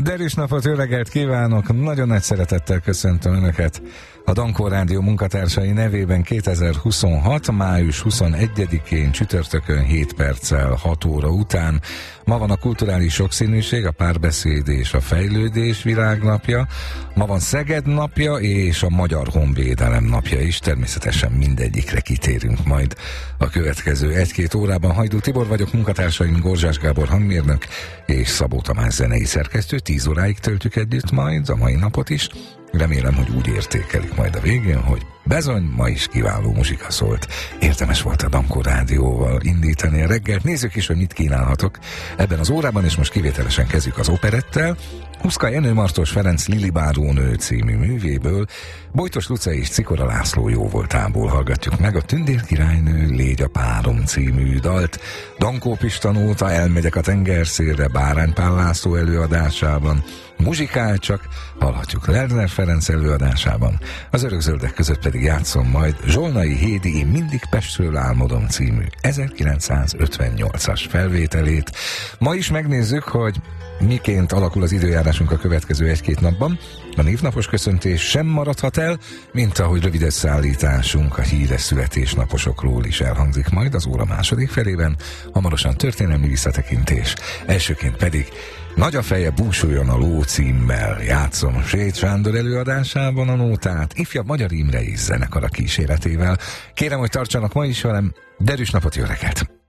Derűs napot, jó reggelt kívánok! Nagyon nagy szeretettel köszöntöm Önöket a Dankó Rádió munkatársai nevében 2026. május 21-én csütörtökön 7 perccel 6 óra után. Ma van a kulturális sokszínűség, a párbeszéd és a fejlődés világnapja. Ma van Szeged napja és a Magyar Honvédelem napja is. Természetesen mindegyikre kitérünk majd a következő 1-2 órában. Hajdú Tibor vagyok, munkatársaim Gorzsás Gábor hangmérnök és Szabó Tamás zenei szerkesztő. 10 óráig töltjük együtt majd a mai napot is. Remélem, hogy úgy értékelik majd a végén, hogy bizony, ma is kiváló muzsika szólt. Érdemes volt a Dankó Rádióval indítani a reggelt. Nézzük is, hogy mit kínálhatok ebben az órában, és most kivételesen kezdjük az operettel. Huszka Jenő Martos Ferenc Lilibárónő című művéből Bojtos Luca és Czikora László jóvoltából hallgatjuk meg a Tündérkirálynő Légy a párom című dalt. Dankó Pista nóta, Elmegyek a tengerszélre Bárány Pál László előadásában. Muzsikál csak, hallhatjuk Lerner Ferenc előadásában. Az Örökzöldek között pedig játszom majd Zsolnai Hédi Én mindig Pestről álmodom című 1958-as felvételét. Ma is megnézzük, hogy miként alakul az időjárásunk a következő 1-2 napban. A névnapos köszöntés sem maradhat el, mint ahogy rövid összeállításunk a híres születésnaposokról is elhangzik majd az óra második felében, hamarosan történelmi visszatekintés. Elsőként pedig Nagy a feje, búsuljon a ló címmel játszom Sét Sándor előadásában a nótát, ifjabb Magyar Imre is zenekara kíséretével. Kérem, hogy tartsanak ma is velem, derűs napot, jó reggelt!